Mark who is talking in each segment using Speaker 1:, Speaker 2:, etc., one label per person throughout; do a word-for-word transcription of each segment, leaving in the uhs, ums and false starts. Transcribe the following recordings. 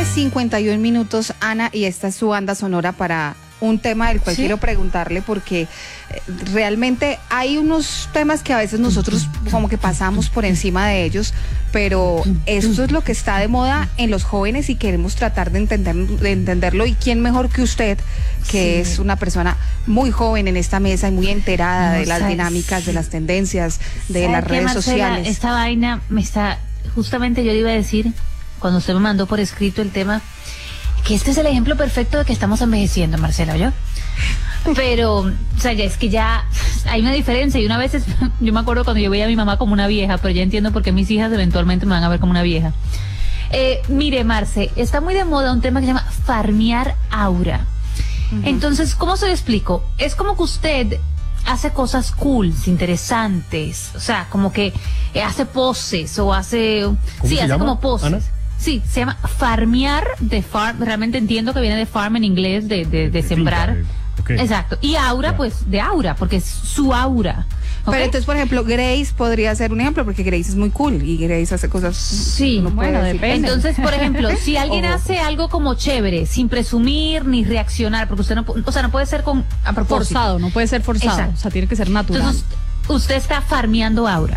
Speaker 1: nueve cincuenta y un minutos, Ana, y esta es su banda sonora para un tema del cual ¿Sí? quiero preguntarle, porque realmente hay unos temas que a veces nosotros como que pasamos por encima de ellos, pero eso es lo que está de moda en los jóvenes y queremos tratar de, entender, de entenderlo. Y quién mejor que usted, que sí. es una persona muy joven en esta mesa y muy enterada no, de las sabes. dinámicas, de las tendencias, de las redes
Speaker 2: Marcela,
Speaker 1: sociales.
Speaker 2: Esta vaina me está, justamente yo le iba a decir, cuando usted me mandó por escrito el tema, que este es el ejemplo perfecto de que estamos envejeciendo, Marcela, ¿oyó? Pero, o sea, ya es que ya hay una diferencia, y una vez, es, yo me acuerdo cuando yo veía a mi mamá como una vieja, pero ya entiendo por qué mis hijas eventualmente me van a ver como una vieja. Eh, mire, Marce, está muy de moda un tema que se llama farmear aura. Uh-huh. Entonces, ¿cómo se lo explico? Es como que usted hace cosas cool, interesantes, o sea, como que eh, hace poses o hace... Sí, hace llama, como poses. ¿Ana? Sí, se llama farmear, de farm, realmente entiendo que viene de farm en inglés, de, de, de sembrar. Okay. Exacto. Y aura, pues, de aura, porque es su aura. ¿Okay?
Speaker 1: Pero entonces, por ejemplo, Grace podría ser un ejemplo, porque Grace es muy cool y Grace hace cosas...
Speaker 2: Sí, bueno, depende. Entonces, por ejemplo, si alguien hace algo como chévere, sin presumir ni reaccionar, porque usted no, o sea, no puede ser con a propósito.
Speaker 3: Forzado, no puede ser forzado. Exacto. O sea, tiene que ser natural.
Speaker 2: Entonces, usted está farmeando aura.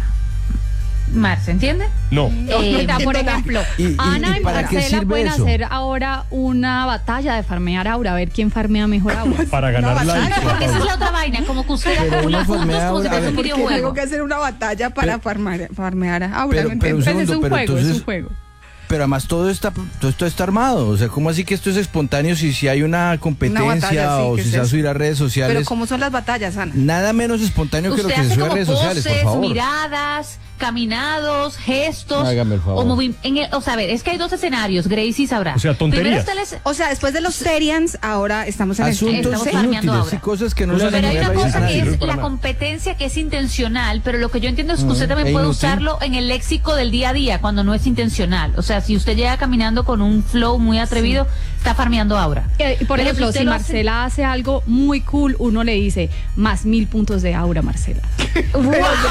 Speaker 2: Marce, ¿entiende?
Speaker 4: No.
Speaker 3: Eh, no por ejemplo,
Speaker 5: ¿Y, y,
Speaker 3: Ana y,
Speaker 5: y
Speaker 3: Marcela pueden
Speaker 5: eso?
Speaker 3: hacer ahora una batalla de farmear aura, a ver quién farmea mejor aura.
Speaker 4: Para ganar la
Speaker 2: batalla, porque esa es la otra vaina, como que usted acumula puntos como si fuera un videojuego.
Speaker 1: Tengo que hacer una batalla para pero, farmear, farmear aura.
Speaker 5: Pero,
Speaker 1: ¿me
Speaker 5: pero, un segundo,
Speaker 3: es un
Speaker 5: pero
Speaker 3: juego,
Speaker 5: entonces,
Speaker 3: es un juego.
Speaker 5: Pero además todo está, todo esto está armado, o sea, ¿cómo así que esto es espontáneo si, si hay una competencia una batalla, sí, o si se va a subir a redes sociales?
Speaker 1: Pero ¿cómo son las batallas, Ana?
Speaker 5: Nada menos espontáneo
Speaker 2: usted
Speaker 5: que lo que se sube a redes
Speaker 2: poses,
Speaker 5: sociales, por favor.
Speaker 2: Miradas, caminados, gestos.
Speaker 5: Hágame el favor.
Speaker 2: O, movi- en el, o sea, a ver, es que hay dos escenarios, Gracie sabrá.
Speaker 4: O sea, tonterías.
Speaker 1: Les... O sea, después de los Terians, ahora estamos en
Speaker 5: asuntos
Speaker 1: el...
Speaker 5: inútiles y cosas que no
Speaker 2: se Pero hay una cosa que es la
Speaker 4: nada.
Speaker 2: competencia que es intencional, pero lo que yo entiendo es que usted también puede usarlo en el léxico del día a día cuando no es intencional. O sea, si usted llega caminando con un flow muy atrevido, sí. está farmeando aura.
Speaker 3: Eh, por pero ejemplo, si, si Marcela hace... hace algo muy cool, uno le dice más mil puntos de aura, Marcela.
Speaker 2: ¡Wow!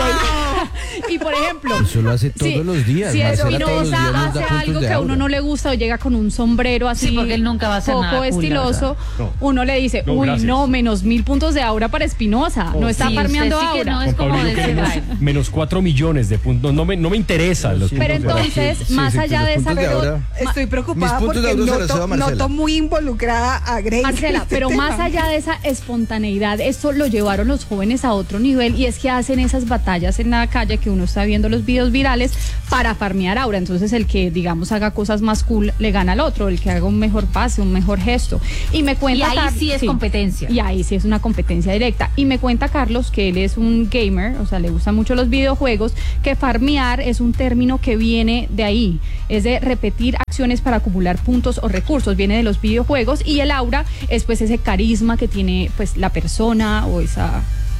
Speaker 3: Y por ejemplo,
Speaker 5: eso lo hace todos sí, los días.
Speaker 3: Si Espinosa hace algo que a uno no le gusta o llega con un sombrero así,
Speaker 2: sí, porque él nunca va a hacer
Speaker 3: poco
Speaker 2: nada
Speaker 3: estiloso,
Speaker 4: cool, no.
Speaker 3: uno le dice,
Speaker 4: no,
Speaker 3: uy,
Speaker 4: gracias.
Speaker 3: no, menos mil puntos de aura para Espinosa, oh, no está sí, farmeando
Speaker 2: sí
Speaker 3: aura.
Speaker 2: No es como
Speaker 4: menos, menos cuatro millones de puntos, no me, no me interesa. Los
Speaker 3: pero entonces,
Speaker 5: sí,
Speaker 3: más
Speaker 5: sí,
Speaker 3: allá de esa...
Speaker 5: De
Speaker 1: pero estoy preocupada porque noto, noto muy involucrada a Grace.
Speaker 3: Marcela, pero más allá de esa espontaneidad, esto lo llevaron los jóvenes a otro nivel y es que hacen esas batallas en la calle que uno está viendo los videos virales para farmear aura. Entonces el que, digamos, haga cosas más cool le gana al otro, el que haga un mejor pase, un mejor gesto. Y me cuenta...
Speaker 2: Y ahí Car- sí es sí, competencia.
Speaker 3: Y ahí sí es una competencia directa. Y me cuenta Carlos que él es un gamer, o sea, le gustan mucho los videojuegos, que farmear es un término que viene de ahí, es de repetir acciones para acumular puntos o recursos, viene de los videojuegos, y el aura es pues ese carisma que tiene pues la persona o esa...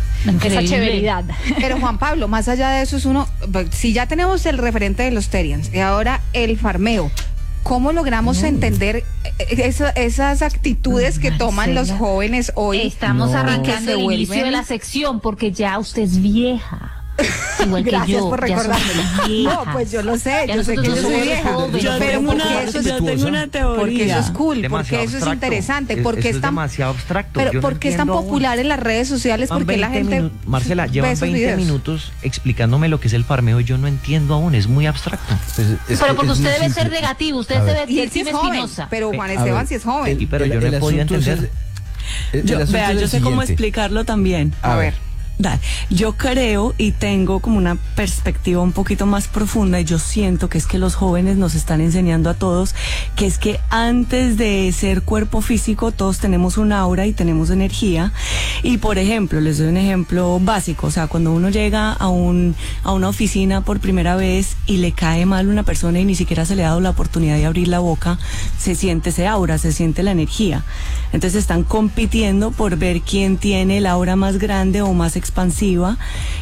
Speaker 3: Esa chéveridad.
Speaker 1: Pero Juan Pablo, más allá de eso es uno, si ya tenemos el referente de los Terians y ahora el farmeo, ¿cómo logramos mm. entender esa, esas actitudes que toman los jóvenes hoy?
Speaker 2: Estamos
Speaker 1: no.
Speaker 2: arrancando el vuelven... inicio de la sección porque ya usted es vieja. Igual que
Speaker 1: Gracias
Speaker 2: yo,
Speaker 1: por recordármelo. No, pues yo lo sé, ya yo sé que yo soy vieja.
Speaker 6: Yo
Speaker 1: pero
Speaker 6: tengo
Speaker 1: porque
Speaker 6: una,
Speaker 1: eso
Speaker 6: yo
Speaker 1: es,
Speaker 6: tengo una teoría.
Speaker 1: Porque eso es cool,
Speaker 7: demasiado
Speaker 1: porque eso
Speaker 7: abstracto.
Speaker 1: es interesante, porque
Speaker 7: es,
Speaker 1: es,
Speaker 7: es
Speaker 1: tan
Speaker 7: demasiado abstracto.
Speaker 1: Pero
Speaker 7: yo
Speaker 1: ¿por
Speaker 7: no
Speaker 1: qué es tan popular en las redes sociales? Porque la gente
Speaker 7: minu- Marcela, llevan veinte
Speaker 1: videos.
Speaker 7: minutos explicándome lo que es el farmeo y yo no entiendo aún, es muy abstracto.
Speaker 5: Pues es
Speaker 2: pero porque usted debe
Speaker 5: simple.
Speaker 2: ser negativo, usted debe
Speaker 1: y él sí es joven,
Speaker 2: Espinosa.
Speaker 1: pero Juan Esteban sí es joven.
Speaker 7: Y pero yo no he podido entender.
Speaker 5: El, el
Speaker 6: yo, vea,
Speaker 5: es
Speaker 6: yo
Speaker 5: el
Speaker 6: sé cómo
Speaker 5: siguiente.
Speaker 6: explicarlo también.
Speaker 5: A, a ver.
Speaker 6: Dale. Yo creo y tengo como una perspectiva un poquito más profunda y yo siento que es que los jóvenes nos están enseñando a todos que es que antes de ser cuerpo físico todos tenemos un aura y tenemos energía y por ejemplo, les doy un ejemplo básico, o sea, cuando uno llega a un a una oficina por primera vez y le cae mal una persona y ni siquiera se le ha dado la oportunidad de abrir la boca, se siente ese aura, se siente la energía. Entonces están compitiendo por ver quién tiene el aura más grande o más expansiva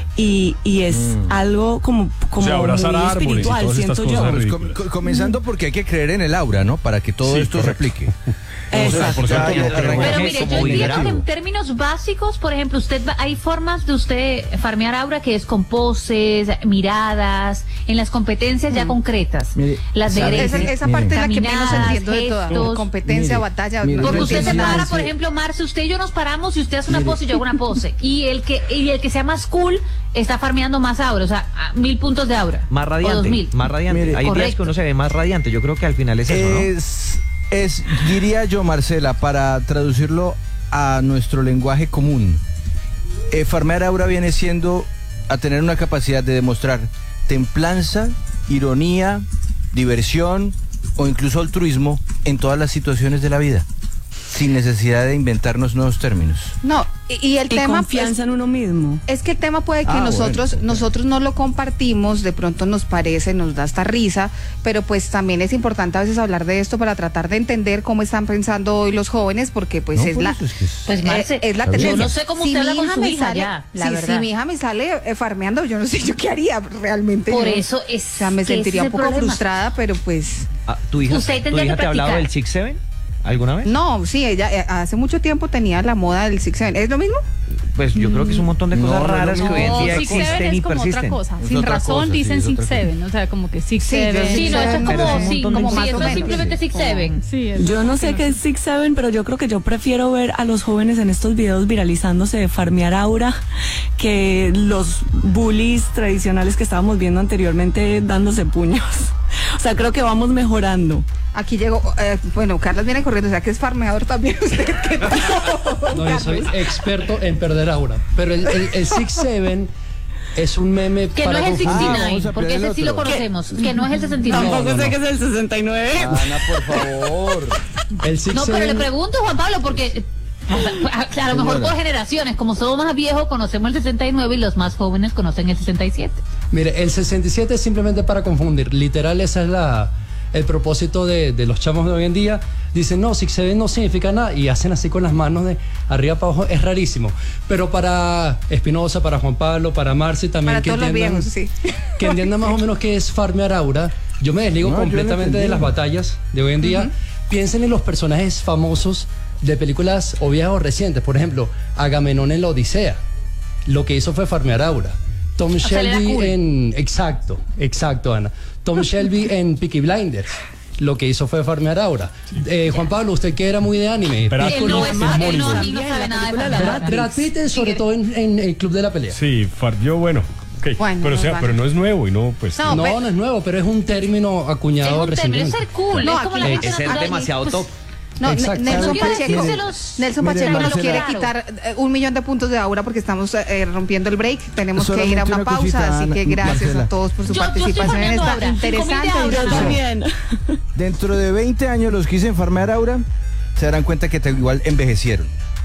Speaker 6: y, y es mm. algo como, como
Speaker 4: o sea, abrazar
Speaker 6: muy
Speaker 4: árboles
Speaker 6: espiritual,
Speaker 4: y todas
Speaker 6: siento
Speaker 4: estas
Speaker 6: yo.
Speaker 4: cosas
Speaker 5: Com- com- comenzando porque hay que creer en el aura, ¿no? Para que todo
Speaker 4: sí,
Speaker 5: esto
Speaker 4: correcto.
Speaker 5: se replique. Exacto.
Speaker 4: Por cierto,
Speaker 5: Ya,
Speaker 4: no
Speaker 5: ya,
Speaker 4: creo.
Speaker 2: Pero
Speaker 7: Como
Speaker 2: mire, yo
Speaker 7: muy
Speaker 2: entiendo
Speaker 7: bravo.
Speaker 2: que en términos básicos, por ejemplo, usted va- hay formas de usted farmear aura que es con poses, miradas, en las competencias ya concretas.
Speaker 5: Mire,
Speaker 2: las de
Speaker 5: ¿sabe?
Speaker 1: Esa,
Speaker 2: Gracie.
Speaker 1: esa parte es la que menos
Speaker 2: Caminadas,
Speaker 1: entiendo de toda
Speaker 2: gestos.
Speaker 1: competencia,
Speaker 5: Mire,
Speaker 1: batalla.
Speaker 5: mire,
Speaker 1: no
Speaker 2: Porque
Speaker 1: lo
Speaker 2: usted se
Speaker 1: entiendo nada.
Speaker 2: para, por ejemplo, Marce, usted y yo nos paramos y usted hace una pose y yo hago una pose. Y el que y el que sea más cool está farmeando más aura, o sea, a mil puntos de aura.
Speaker 7: Más
Speaker 2: O dos
Speaker 7: radiante,
Speaker 2: mil.
Speaker 7: más radiante.
Speaker 5: Mire,
Speaker 7: Hay días
Speaker 2: correcto.
Speaker 7: que uno se ve más radiante. Yo creo que al final es eso, ¿no?
Speaker 5: Es, es, diría yo, Marcela, para traducirlo a nuestro lenguaje común, eh, farmear aura viene siendo a tener una capacidad de demostrar templanza, ironía, diversión o incluso altruismo en todas las situaciones de la vida, sin necesidad de inventarnos nuevos términos.
Speaker 1: No, y, y el
Speaker 6: Y
Speaker 1: tema
Speaker 6: confianza
Speaker 1: pues,
Speaker 6: en uno mismo.
Speaker 1: es que el tema puede que
Speaker 5: Ah,
Speaker 1: nosotros
Speaker 5: bueno, ok.
Speaker 1: nosotros no lo compartimos, de pronto nos parece, nos da hasta risa, pero pues también es importante a veces hablar de esto para tratar de entender cómo están pensando hoy los jóvenes, porque pues
Speaker 5: No,
Speaker 1: es
Speaker 5: por
Speaker 1: la
Speaker 5: eso es que es-
Speaker 2: Pues Marce,
Speaker 1: eh, es la
Speaker 5: yo
Speaker 1: tendencia.
Speaker 2: no sé cómo usted habla
Speaker 1: mi
Speaker 2: con
Speaker 1: hija
Speaker 2: su
Speaker 1: me
Speaker 2: hija
Speaker 1: sale-
Speaker 2: ya, la
Speaker 1: sí,
Speaker 2: verdad.
Speaker 1: Si mi hija me sale eh, farmeando, yo no sé yo qué haría realmente.
Speaker 2: Por
Speaker 1: yo-
Speaker 2: eso es
Speaker 1: O sea, me
Speaker 2: que ese
Speaker 1: sentiría
Speaker 2: es
Speaker 1: un
Speaker 2: el
Speaker 1: poco
Speaker 2: problema.
Speaker 1: frustrada, pero pues
Speaker 7: Ah, ¿Tu hija,
Speaker 2: Usted
Speaker 7: tu
Speaker 2: tendría
Speaker 7: hija
Speaker 2: que
Speaker 7: te ha hablado
Speaker 2: practicar.
Speaker 7: del Six Seven alguna vez?
Speaker 1: no, sí, ella eh, hace mucho tiempo tenía la moda del Six Seven. ¿Es lo mismo?
Speaker 7: Pues yo creo que es un montón de
Speaker 5: No,
Speaker 7: cosas
Speaker 5: no es lo
Speaker 7: raras que
Speaker 5: mismo.
Speaker 7: hoy en
Speaker 3: No,
Speaker 7: día
Speaker 3: Six Seven
Speaker 7: existen
Speaker 3: es
Speaker 7: y
Speaker 3: como otra
Speaker 7: persisten.
Speaker 3: cosa.
Speaker 5: Es
Speaker 3: Sin
Speaker 5: otra
Speaker 3: razón
Speaker 5: cosa, sí,
Speaker 3: dicen
Speaker 5: es
Speaker 3: Six
Speaker 5: otra cosa.
Speaker 3: Seven, o sea, como que Six
Speaker 1: Sí, yo
Speaker 3: Seven.
Speaker 1: sí
Speaker 2: Sí, no, eso es
Speaker 1: Pero
Speaker 2: como,
Speaker 7: es un
Speaker 2: sí,
Speaker 7: montón de
Speaker 2: como
Speaker 1: cosas.
Speaker 2: sí, eso
Speaker 1: Más o
Speaker 2: es
Speaker 1: menos.
Speaker 2: simplemente Six Seven.
Speaker 3: Sí, es
Speaker 6: Yo no sé qué es Six Seven, pero yo creo que yo prefiero ver a los jóvenes en estos videos viralizándose de farmear aura que los bullies tradicionales que estábamos viendo anteriormente dándose puños. O sea, creo que vamos mejorando.
Speaker 1: Aquí llegó, eh, bueno, Carlos viene corriendo, o sea que es farmeador también usted. ¿Qué pasó?
Speaker 8: No, yo soy experto en perder aura. Pero el, el, el Six Seven es un meme
Speaker 2: Que no
Speaker 8: para
Speaker 2: es el
Speaker 8: confundir.
Speaker 5: Ah, vamos
Speaker 2: sesenta y nueve,
Speaker 5: a
Speaker 2: porque
Speaker 5: poner el
Speaker 2: ese sí lo
Speaker 5: otro.
Speaker 2: conocemos, que no es el sesenta y nueve.
Speaker 6: Tampoco
Speaker 8: no,
Speaker 6: sé
Speaker 8: no.
Speaker 6: qué es el sesenta y nueve.
Speaker 5: Ana, por favor.
Speaker 8: El Six
Speaker 2: No, pero le
Speaker 8: Seven
Speaker 2: pregunto, Juan Pablo, porque a, a lo mejor por generaciones, como somos más viejos, conocemos el sesenta y nueve y los más jóvenes conocen el sesenta y siete.
Speaker 8: Mire, el sesenta y siete es simplemente para confundir. Literal, ese es la, el propósito de, de los chamos de hoy en día. Dicen, no, Six Seven no significa nada. Y hacen así con las manos de arriba para abajo. Es rarísimo. Pero para Espinosa, para Juan Pablo, para Marci también.
Speaker 1: Para
Speaker 8: que
Speaker 1: todos los
Speaker 8: entiendan-
Speaker 1: viejos, sí.
Speaker 8: Que entiendan más o menos qué es farmear aura. Yo me desligo
Speaker 5: No, yo lo
Speaker 8: completamente de
Speaker 5: entendí.
Speaker 8: las batallas de hoy en día. Piensen en los personajes famosos de películas o viejas o recientes. Por ejemplo, Agamenón en la Odisea. Lo que hizo fue farmear aura. Tom
Speaker 2: sea, él era
Speaker 8: Shelby
Speaker 2: cool.
Speaker 8: en... Exacto, exacto, Ana. Tom Shelby en Peaky Blinders. Lo que hizo fue farmear aura. Eh, Juan Pablo, usted que era muy de anime.
Speaker 4: Pero-
Speaker 2: Él
Speaker 8: Piccolo
Speaker 2: no
Speaker 8: es
Speaker 2: es él
Speaker 8: Mónico.
Speaker 2: no, él no sabe nada de
Speaker 8: Brad,
Speaker 2: farmear.
Speaker 8: Brad Pitt, eh, sobre todo en, en el Club de la Pelea.
Speaker 4: Sí, far, yo bueno. ok.
Speaker 1: Bueno,
Speaker 4: pero o
Speaker 1: nos
Speaker 4: sea,
Speaker 1: van.
Speaker 4: pero no es nuevo y no, pues.
Speaker 1: No,
Speaker 8: No,
Speaker 1: pe-
Speaker 8: no es nuevo, pero es un término
Speaker 2: Es
Speaker 8: acuñado
Speaker 2: un término, es
Speaker 8: recientemente.
Speaker 2: ser cool,
Speaker 1: No,
Speaker 2: es como
Speaker 1: aquí-
Speaker 2: la
Speaker 7: Eh,
Speaker 2: gente
Speaker 7: es ser
Speaker 2: natural.
Speaker 7: demasiado
Speaker 2: Pues,
Speaker 7: top.
Speaker 1: No,
Speaker 8: Exacto.
Speaker 1: Nelson
Speaker 2: No quiero
Speaker 1: Pacheco,
Speaker 2: decírselos-
Speaker 1: Nelson
Speaker 5: Mire,
Speaker 1: Pacheco nos
Speaker 5: Marcela.
Speaker 1: quiere quitar eh, un millón de puntos de aura porque estamos eh, rompiendo el break. Tenemos que ir a
Speaker 5: Solamente
Speaker 1: una
Speaker 5: una
Speaker 1: pausa,
Speaker 5: cosita,
Speaker 1: así
Speaker 5: Ana,
Speaker 1: que gracias
Speaker 5: Marcela.
Speaker 1: a todos por su
Speaker 2: Yo- yo estoy
Speaker 1: participación en
Speaker 2: poniendo
Speaker 1: esta
Speaker 2: aura, cinco mil de
Speaker 1: interesante
Speaker 2: aura.
Speaker 6: Yo
Speaker 1: discusión.
Speaker 6: también.
Speaker 5: Dentro de veinte años los que dicen farmear aura se darán cuenta que te- igual envejecieron.